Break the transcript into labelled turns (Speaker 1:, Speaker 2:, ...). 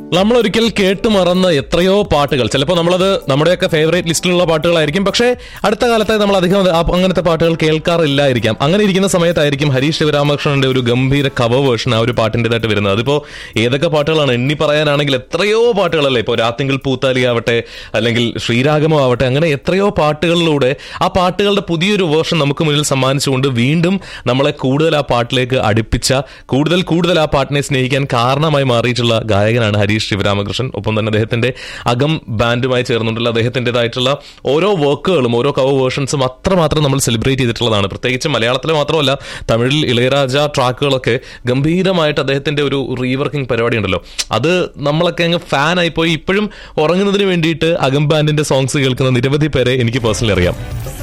Speaker 1: നമ്മളൊരിക്കൽ കേട്ടു മറന്ന എത്രയോ പാട്ടുകൾ, ചിലപ്പോൾ നമ്മളത് നമ്മുടെയൊക്കെ ഫേവറേറ്റ് ലിസ്റ്റിലുള്ള പാട്ടുകളായിരിക്കും. പക്ഷേ അടുത്ത കാലത്ത് നമ്മൾ അധികം അങ്ങനത്തെ പാട്ടുകൾ കേൾക്കാറില്ലായിരിക്കാം. അങ്ങനെ ഇരിക്കുന്ന സമയത്തായിരിക്കും ഹരീഷ് ശിവരാമകൃഷ്ണന്റെ ഒരു ഗംഭീര കവർ വേർഷൻ ആ ഒരു പാട്ടിൻ്റെതായിട്ട് വരുന്നത്. അതിപ്പോ ഏതൊക്കെ പാട്ടുകളാണ് എണ്ണി പറയാനാണെങ്കിൽ എത്രയോ പാട്ടുകളല്ലേ. ഇപ്പോൾ രാത്തിങ്കൾ പൂത്താലി ആവട്ടെ, അല്ലെങ്കിൽ ശ്രീരാഗമോ ആവട്ടെ, അങ്ങനെ എത്രയോ പാട്ടുകളിലൂടെ ആ പാട്ടുകളുടെ പുതിയൊരു വേർഷൻ നമുക്ക് മുന്നിൽ സമ്മാനിച്ചുകൊണ്ട് വീണ്ടും നമ്മളെ കൂടുതൽ ആ പാട്ടിലേക്ക് അടുപ്പിച്ച, കൂടുതൽ ആ പാട്ടിനെ സ്നേഹിക്കാൻ കാരണമായി മാറിയിട്ടുള്ള ഗായകനാണ് ഹരീഷ് ശിവരാമകൃഷ്ണൻ. ഒപ്പം തന്നെ അദ്ദേഹത്തിന്റെ അകം ബാൻഡുമായി ചേർന്നിട്ടുള്ള അദ്ദേഹത്തിൻ്റെതായിട്ടുള്ള ഓരോ വർക്കുകളും, ഓരോ കവർ വേർഷൻസും അത്രമാത്രം നമ്മൾ സെലിബ്രേറ്റ് ചെയ്തിട്ടുള്ളതാണ്. പ്രത്യേകിച്ച് മലയാളത്തിൽ മാത്രമല്ല, തമിഴിൽ ഇളയരാജ ട്രാക്കുകളൊക്കെ ഗംഭീരമായിട്ട് അദ്ദേഹത്തിന്റെ ഒരു റീവർക്കിംഗ് പരിപാടി ഉണ്ടല്ലോ, അത് നമ്മളൊക്കെ അങ്ങ് ഫാനായി പോയി. ഇപ്പോഴും ഉറങ്ങുന്നതിന് വേണ്ടിയിട്ട് അകം ബാൻഡിന്റെ സോങ്സ് കേൾക്കുന്ന നിരവധി പേരെ എനിക്ക് പേഴ്സണലി അറിയാം.